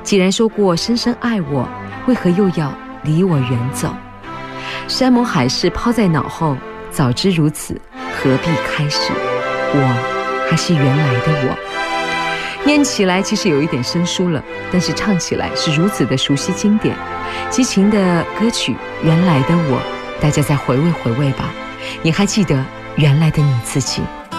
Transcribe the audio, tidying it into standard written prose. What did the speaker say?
既然说过深深爱我，为何又要离我远走？山盟海誓抛在脑后，早知如此，何必开始？我还是原来的我。念起来其实有一点生疏了，但是唱起来是如此的熟悉经典。激情的歌曲《原来的我》，大家再回味回味吧。你还记得原来的你自己？